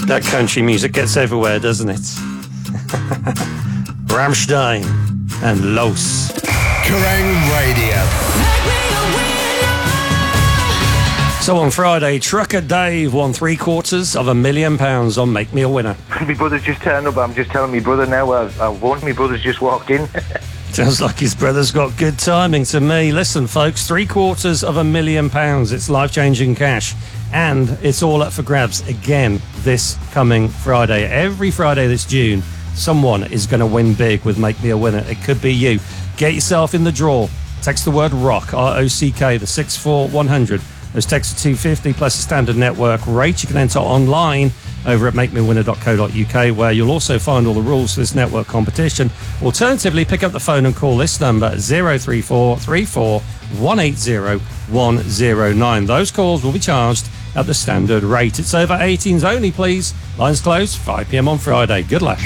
That country music gets everywhere, doesn't it? Rammstein and Los. Kerrang Radio. So on Friday, Trucker Dave won £750,000 on Make Me a Winner. My brother's just turned up. I'm just telling my brother now I've won. My brother's just walked in. Sounds like his brother's got good timing to me. Listen, folks, £750,000. It's life-changing cash. And it's all up for grabs again this coming Friday. Every Friday this June, someone is going to win big with Make Me a Winner. It could be you. Get yourself in the draw. Text the word ROCK, R-O-C-K, the 64100. Those texts are $250 plus a standard network rate. You can enter online over at makemewinner.co.uk, where you'll also find all the rules for this network competition. Alternatively, pick up the phone and call this number, 034 34 180 109. Those calls will be charged at the standard rate. It's over 18s only, please. Lines closed, 5 p.m. on Friday. Good luck.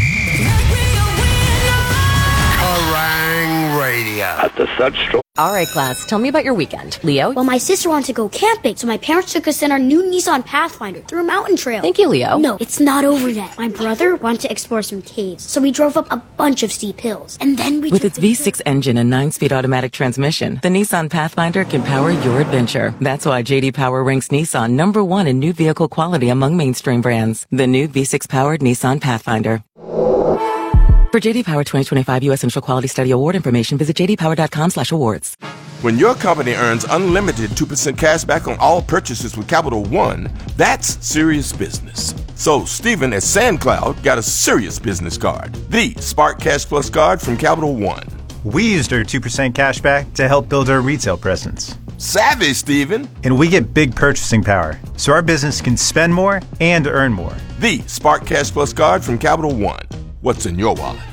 Kerrang Radio. At the third stroke. All right, class, tell me about your weekend. Leo? Well, my sister wanted to go camping, so my parents took us in our new Nissan Pathfinder through a mountain trail. Thank you, Leo. No, it's not over yet. My brother wanted to explore some caves, so we drove up a bunch of steep hills. And then we With its V6 engine and 9-speed automatic transmission, the Nissan Pathfinder can power your adventure. That's why J.D. Power ranks Nissan #1 in new vehicle quality among mainstream brands. The new V6-powered Nissan Pathfinder. For J.D. Power 2025 U.S. Central Quality Study Award information, visit jdpower.com/awards. When your company earns unlimited 2% cash back on all purchases with Capital One, that's serious business. So Stephen at SandCloud got a serious business card, the Spark Cash Plus card from Capital One. We used our 2% cash back to help build our retail presence. Savvy, Stephen. And we get big purchasing power, so our business can spend more and earn more. The Spark Cash Plus card from Capital One. What's in your wallet?